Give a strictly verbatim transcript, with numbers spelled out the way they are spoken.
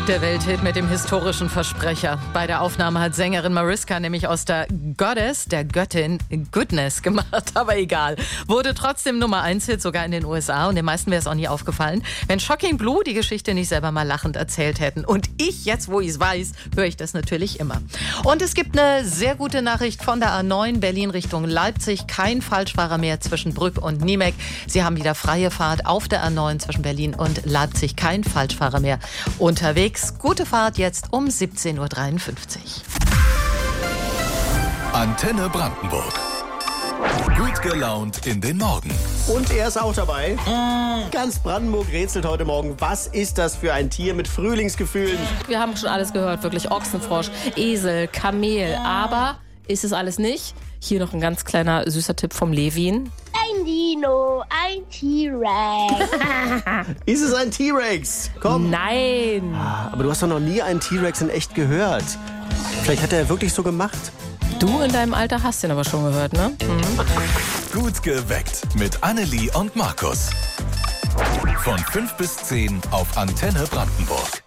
Der Welthit mit dem historischen Versprecher. Bei der Aufnahme hat Sängerin Mariska nämlich aus der Goddess, der Göttin, Goodness gemacht. Aber egal. Wurde trotzdem Nummer eins Hit, sogar in den U S A. Und den meisten wäre es auch nie aufgefallen, wenn Shocking Blue die Geschichte nicht selber mal lachend erzählt hätten. Und ich, jetzt wo ich es weiß, höre ich das natürlich immer. Und es gibt eine sehr gute Nachricht von der A neun Berlin Richtung Leipzig. Kein Falschfahrer mehr zwischen Brück und Niemek. Sie haben wieder freie Fahrt auf der A neun zwischen Berlin und Leipzig. Kein Falschfahrer mehr unterwegs. Gute Fahrt jetzt um siebzehn Uhr dreiundfünfzig. Antenne Brandenburg. Gut gelaunt in den Morgen. Und er ist auch dabei. Mm. Ganz Brandenburg rätselt heute Morgen, was ist das für ein Tier mit Frühlingsgefühlen? Wir haben schon alles gehört, wirklich Ochsenfrosch, Esel, Kamel. Aber ist es alles nicht? Hier noch ein ganz kleiner süßer Tipp vom Levin. Ein Dino, ein T-Rex. Ist es ein T-Rex? Komm. Nein. Aber du hast doch noch nie einen T-Rex in echt gehört. Vielleicht hat er wirklich so gemacht. Du in deinem Alter hast den aber schon gehört, ne? Mhm. Gut geweckt mit Annelie und Markus. Von fünf bis zehn auf Antenne Brandenburg.